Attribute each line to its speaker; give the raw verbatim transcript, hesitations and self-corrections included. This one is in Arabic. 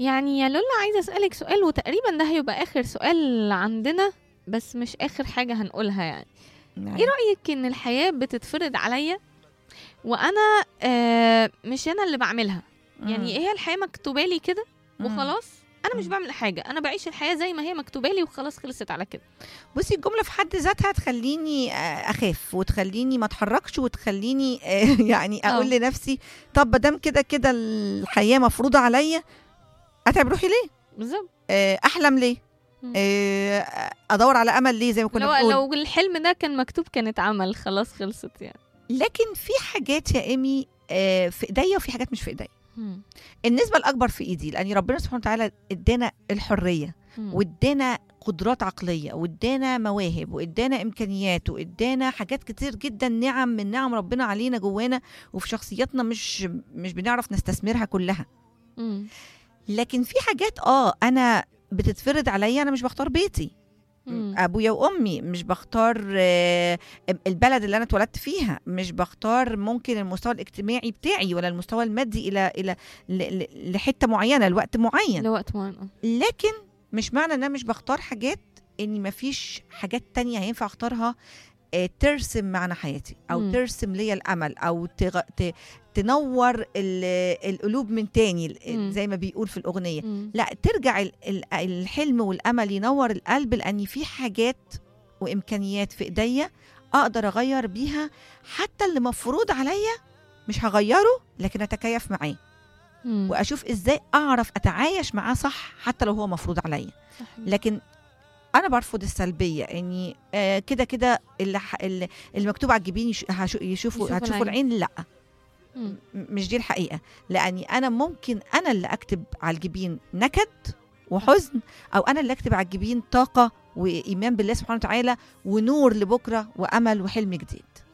Speaker 1: يعني يا لولا عايزة أسألك سؤال، وتقريبا ده هيبقى آخر سؤال عندنا، بس مش آخر حاجة هنقولها. يعني ايه
Speaker 2: معاك.
Speaker 1: رأيك ان الحياة بتتفرض عليا وانا آه مش انا اللي بعملها؟ يعني هي الحياة مكتوبة لي كده وخلاص، انا مش
Speaker 2: مم.
Speaker 1: بعمل حاجة، انا بعيش الحياة زي ما هي مكتوبة لي وخلاص، خلصت على كده.
Speaker 2: بصي، الجملة في حد ذاتها تخليني آه، أخاف، وتخليني ما أتحركش، وتخليني آه، يعني أقول
Speaker 1: اه
Speaker 2: لنفسي طب مادام كده كده الحياة مفروضة عليا، أتعب روحي ليه؟
Speaker 1: بالظبط.
Speaker 2: آه، أحلم ليه؟
Speaker 1: مم.
Speaker 2: آه، أدور على أمل ليه زي ما كنا
Speaker 1: لو
Speaker 2: بنقول؟
Speaker 1: لو الحلم ده كان مكتوب كان اتعمل، خلاص خلصت يعني.
Speaker 2: لكن في حاجات يا إيمي آه، في إيديا، وفي حاجات مش في إيديا.
Speaker 1: مم.
Speaker 2: النسبة الأكبر في إيدي، لأن ربنا سبحانه وتعالى إدانا الحرية،
Speaker 1: مم.
Speaker 2: وإدانا قدرات عقلية، وإدانا مواهب، وإدانا إمكانيات، وإدانا حاجات كتير جدا، نعم من نعم ربنا علينا جوانا وفي شخصياتنا، مش مش بنعرف نستثمرها كلها.
Speaker 1: مم.
Speaker 2: لكن في حاجات آه أنا بتتفرض عليا، أنا مش بختار بيتي،
Speaker 1: مم.
Speaker 2: ابويا وامي، مش بختار آه، البلد اللي انا اتولدت فيها، مش بختار ممكن المستوى الاجتماعي بتاعي ولا المستوى المادي الى الى ل- ل- لحته معينه لوقت معين.
Speaker 1: لوقت معين. اه.
Speaker 2: لكن مش معنى ان انا مش بختار حاجات اني مفيش حاجات تانية هينفع اختارها آه، ترسم معنى حياتي، او
Speaker 1: مم.
Speaker 2: ترسم لي الامل، او تغ... ت... تنور ال- القلوب من تاني،
Speaker 1: مم.
Speaker 2: زي ما بيقول في الاغنيه.
Speaker 1: مم.
Speaker 2: لا، ترجع ال- ال- الحلم والامل ينور القلب، لان في حاجات وامكانيات في ايديا اقدر اغير بيها، حتى اللي مفروض عليا مش هغيره، لكن اتكيف معاه،
Speaker 1: مم.
Speaker 2: واشوف ازاي اعرف اتعايش معاه صح حتى لو هو مفروض عليا.
Speaker 1: صحيح.
Speaker 2: لكن انا برفض السلبيه، اني آه كده كده اللي ح- اللي المكتوب على الجبين يش- هشو- يشوفوا
Speaker 1: يشوفوا
Speaker 2: هتشوفوا
Speaker 1: العين.
Speaker 2: العين. لا،
Speaker 1: مم.
Speaker 2: م- مش دي الحقيقه، لاني انا ممكن انا اللي اكتب على الجبين نكد وحزن، او انا اللي اكتب على الجبين طاقه وايمان بالله سبحانه وتعالى ونور لبكره وامل وحلم جديد.